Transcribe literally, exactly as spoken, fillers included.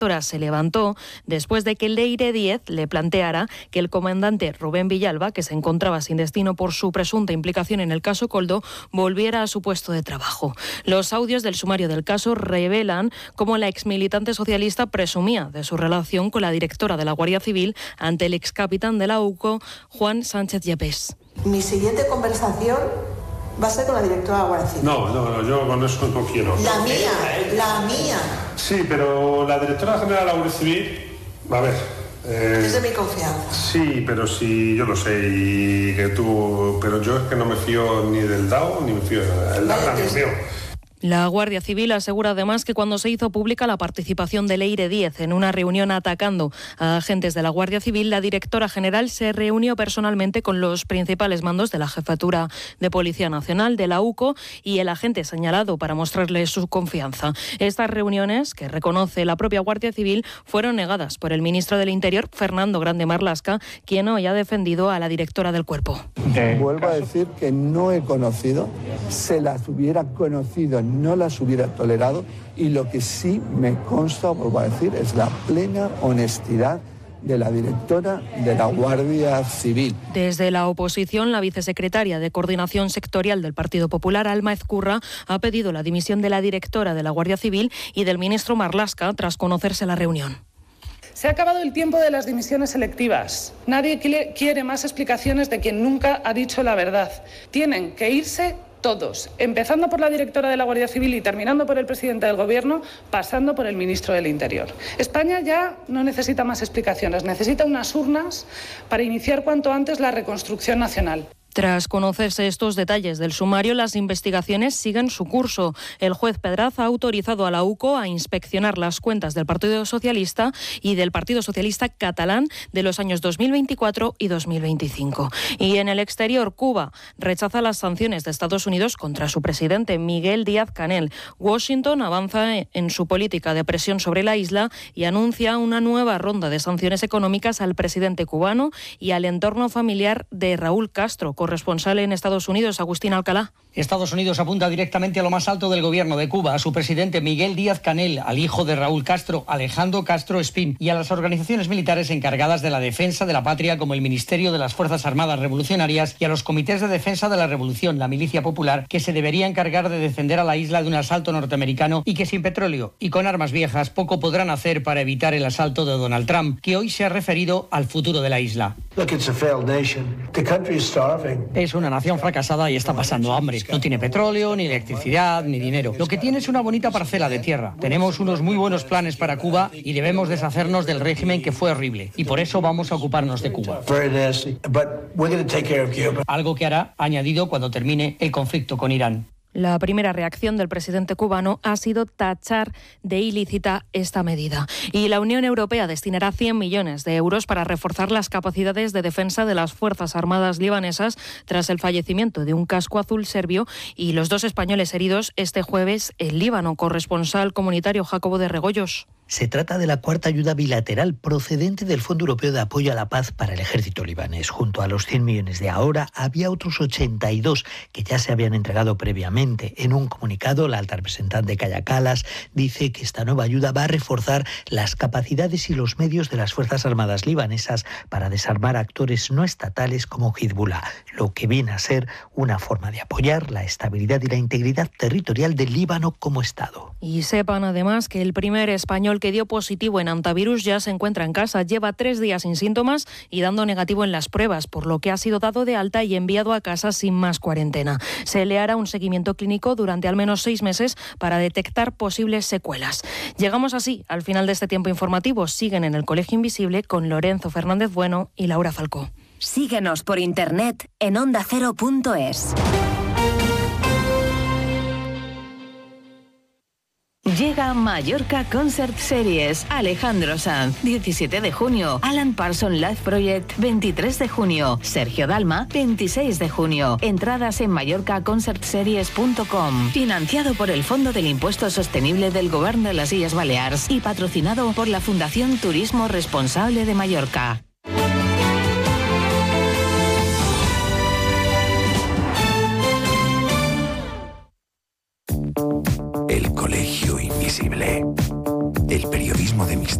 directora se levantó después de que Leire Díez le planteara que el comandante Rubén Villalba, que se encontraba sin destino por su presunta implicación en el caso Koldo, volviera a su puesto de trabajo. Los audios del sumario del caso revelan cómo la exmilitante socialista presumía de su relación con la directora de la Guardia Civil ante el excapitán de la U C O, Juan Sánchez Yepes. Mi siguiente conversación va a ser con la directora de la Guardia Civil. No, no, no, yo con eso no quiero. La mía, la mía. Sí, pero la directora general de la Guardia Civil, a ver... Eh, es de mi confianza. Sí, pero sí, yo lo sé, y que tú... Pero yo es que no me fío ni del D A O, ni me fío de nada. El D A O también es mío. La Guardia Civil asegura además que cuando se hizo pública la participación de Leire Díez en una reunión atacando a agentes de la Guardia Civil, la directora general se reunió personalmente con los principales mandos de la Jefatura de Policía Nacional, de la U C O y el agente señalado para mostrarle su confianza. Estas reuniones, que reconoce la propia Guardia Civil, fueron negadas por el ministro del Interior, Fernando Grande Marlaska, quien hoy ha defendido a la directora del cuerpo. Eh, Vuelvo a decir que no he conocido, se las hubiera conocido, no las hubiera tolerado, y lo que sí me consta, vuelvo a decir, es la plena honestidad de la directora de la Guardia Civil. Desde la oposición, la vicesecretaria de Coordinación Sectorial del Partido Popular, Alma Ezcurra, ha pedido la dimisión de la directora de la Guardia Civil y del ministro Marlaska tras conocerse la reunión. Se ha acabado el tiempo de las dimisiones selectivas. Nadie quiere más explicaciones de quien nunca ha dicho la verdad. Tienen que irse todos, empezando por la directora de la Guardia Civil y terminando por el presidente del Gobierno, pasando por el ministro del Interior. España ya no necesita más explicaciones, necesita unas urnas para iniciar cuanto antes la reconstrucción nacional. Tras conocerse estos detalles del sumario, las investigaciones siguen su curso. El juez Pedraza ha autorizado a la U C O a inspeccionar las cuentas del Partido Socialista y del Partido Socialista catalán de los años dos mil veinticuatro y dos mil veinticinco. Y en el exterior, Cuba rechaza las sanciones de Estados Unidos contra su presidente, Miguel Díaz-Canel. Washington avanza en su política de presión sobre la isla y anuncia una nueva ronda de sanciones económicas al presidente cubano y al entorno familiar de Raúl Castro. Corresponsal en Estados Unidos, Agustín Alcalá. Estados Unidos apunta directamente a lo más alto del gobierno de Cuba, a su presidente Miguel Díaz-Canel, al hijo de Raúl Castro, Alejandro Castro Espín, y a las organizaciones militares encargadas de la defensa de la patria, como el Ministerio de las Fuerzas Armadas Revolucionarias, y a los comités de defensa de la revolución, la milicia popular, que se debería encargar de defender a la isla de un asalto norteamericano y que sin petróleo y con armas viejas poco podrán hacer para evitar el asalto de Donald Trump, que hoy se ha referido al futuro de la isla. Es una nación fracasada y está pasando hambre. No tiene petróleo, ni electricidad, ni dinero. Lo que tiene es una bonita parcela de tierra. Tenemos unos muy buenos planes para Cuba y debemos deshacernos del régimen que fue horrible. Y por eso vamos a ocuparnos de Cuba. Algo que hará, añadido, cuando termine el conflicto con Irán. La primera reacción del presidente cubano ha sido tachar de ilícita esta medida. Y la Unión Europea destinará cien millones de euros para reforzar las capacidades de defensa de las Fuerzas Armadas libanesas tras el fallecimiento de un casco azul serbio y los dos españoles heridos este jueves en Líbano. Corresponsal comunitario Jacobo de Regoyos. Se trata de la cuarta ayuda bilateral procedente del Fondo Europeo de Apoyo a la Paz para el ejército libanés. Junto a los cien millones de ahora, había otros ochenta y dos que ya se habían entregado previamente. En un comunicado, la alta representante Kaja Kallas dice que esta nueva ayuda va a reforzar las capacidades y los medios de las Fuerzas Armadas libanesas para desarmar actores no estatales como Hezbollah, lo que viene a ser una forma de apoyar la estabilidad y la integridad territorial del Líbano como Estado. Y sepan además que el primer español que dio positivo en antivirus ya se encuentra en casa. Lleva tres días sin síntomas y dando negativo en las pruebas, por lo que ha sido dado de alta y enviado a casa sin más cuarentena. Se le hará un seguimiento clínico durante al menos seis meses para detectar posibles secuelas. Llegamos así al final de este tiempo informativo. Siguen en el Colegio Invisible con Lorenzo Fernández Bueno y Laura Falcó. Síguenos por internet en onda cero punto es. Llega Mallorca Concert Series. Alejandro Sanz, diecisiete de junio. Alan Parsons Live Project, veintitrés de junio. Sergio Dalma, veintiséis de junio. Entradas en mallorca concert series punto com. Financiado por el Fondo del Impuesto Sostenible del Gobierno de las Illes Balears y patrocinado por la Fundación Turismo Responsable de Mallorca. El Colegio Invisible. El el periodismo de mis